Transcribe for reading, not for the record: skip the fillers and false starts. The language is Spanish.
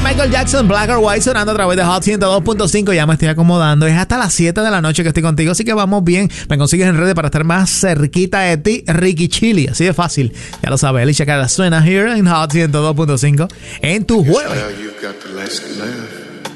Michael Jackson, Black or White, sonando a través de Hot 102.5. Ya me estoy acomodando. Es hasta las 7 de la noche que estoy contigo, así que vamos bien. Me consigues en redes para estar más cerquita de ti, Ricky Chili. Así de fácil. Ya lo sabes. Alicia Cara suena here en Hot 102.5 en tu jueves.